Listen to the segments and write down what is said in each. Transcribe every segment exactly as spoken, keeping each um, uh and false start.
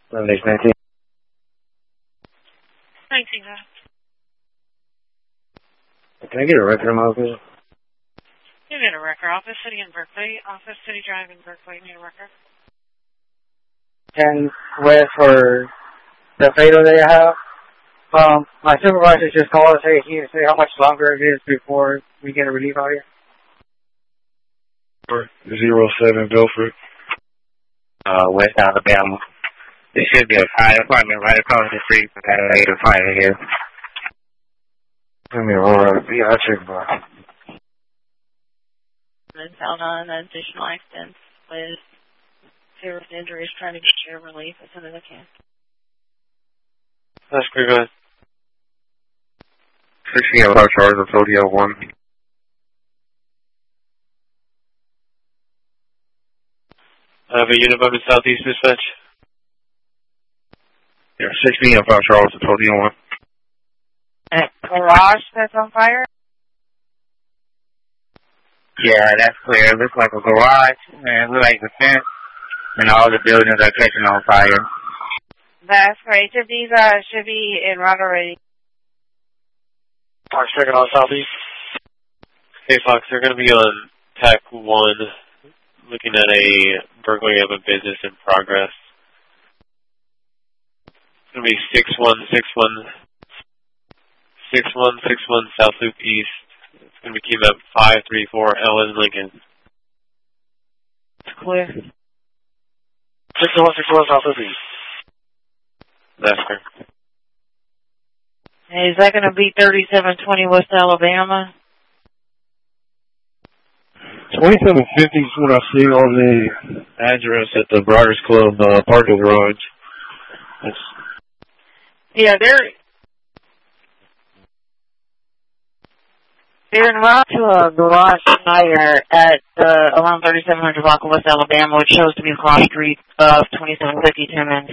Sunday, nineteen. nineteen, uh. Can I get a record in my office? You need a record. Office City in Berkeley. Office City Drive in Berkeley. Need a record. And wait for the fatal that I have. Um, my supervisor just called and say he say how much longer it is before we get a relief out here. Zero seven Belford. Uh, West Alabama. There should be a fire department right across the street from that lady fire here. Let me roll up. Yeah, I'll check, bro. And found on additional accidents with serious injuries, trying to get your relief as soon as I can. That's pretty good. sixteen of our charge of Zodiac one. I have a unit up in Southeast Dispatch. Yeah, sixteen of our charge of Zodiac one. At garage that's on fire? Yeah, that's clear. It looks like a garage, and it looks like a fence, and all the buildings are catching on fire. That's great. If these uh, should be en route already. Fox, checking on Southeast. Hey, Fox, they're going to be on T A C one, looking at a burglary of a business in progress. It's going to be six one six one, six one six one South Loop East. It's going to be keyed up five three four Ellen Lincoln. It's clear. six one six one South Loop East. That's correct. Hey, is that going to be thirty-seven twenty West Alabama? twenty-seven fifty is what I see on the address at the Briars Club uh, parking garage. That's yeah, they're they're en route to a garage fire at uh, around thirty-seven hundred block of West Alabama, which shows to be across the street of twenty-seven fifty Timmons.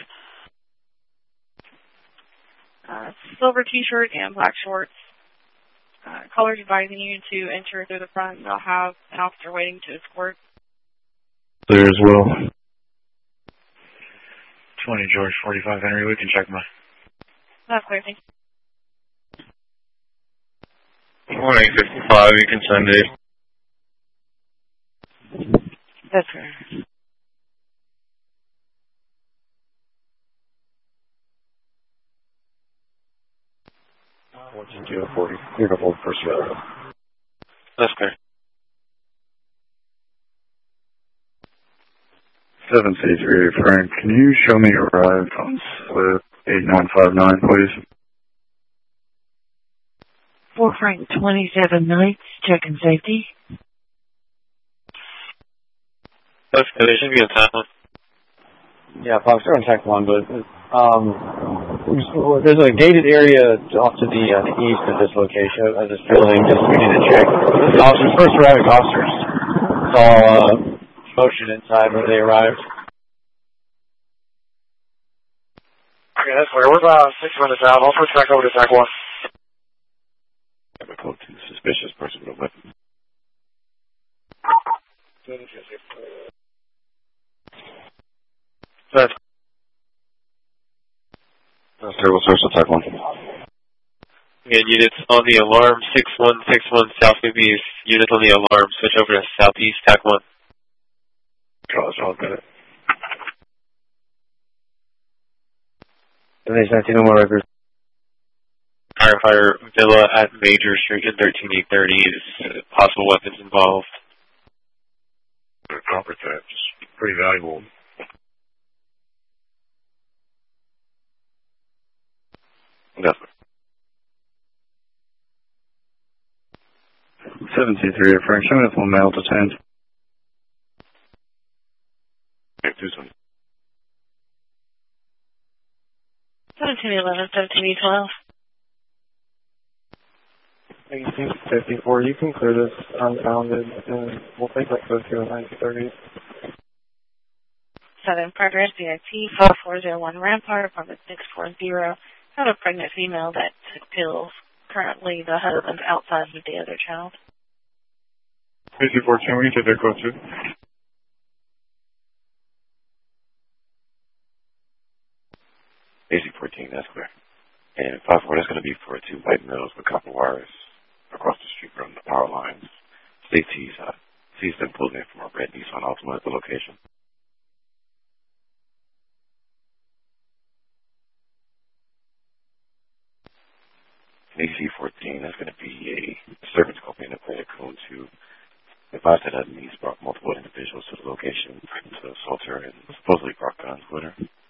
Uh, silver T-shirt and black shorts. Uh, callers advising you to enter through the front. They'll have an officer waiting to escort. there as well. twenty George, forty-five Henry. We can check my. That's clear, thank you. one eight fifty-five, you can send it. That's clear. fourteen two forty. Beautiful personnel. That's clear. seven C three, Frank, can you show me your ride on slip eight nine five nine, please? Four Frank twenty-seven nights, checking safety. That's good. It should be a time one. Yeah, Fox, they're on Tech one, but um, there's a gated area off to the, uh, the east of this location, of this building, just we need to check. This officers, first arriving officers saw uh, motion inside when they arrived. Okay, that's clear. We're about six minutes out. I'll push back over to Tech one. I have a code to suspicious person with a weapon. That's That's terrible source of Tech one. Again, units on the alarm, six one six one South Loop East. Units on the alarm, switch over to Southeast Tech one. Charles, all good. There's nineteen no more records. Firefighter Villa at Major Street in thirteen eight thirty is possible weapons involved. Comfort that, just pretty valuable. Definitely. seven C three, Frank, show me the full mail to ten. Okay, do something. seventeen eleven, seventeen twelve. eighteen fifty-four, you can clear this unfounded, and we'll take that close to the nineteen thirties. Southern Progress V I P four four zero one Rampart, apartment six four zero. Have a pregnant female that took pills. Currently, the husband's outside with the other child. fifty-four ten, we can take that code too. A C fourteen, that's clear. And five four, that's going to be for two white males with copper wires across the street from the power lines. State T's, uh, T's been pulled in from a red Nissan Altima at the location. A C fourteen, that's going to be a service company in the player code to advise that Needs brought multiple individuals to the location to assault her and supposedly brought guns with her.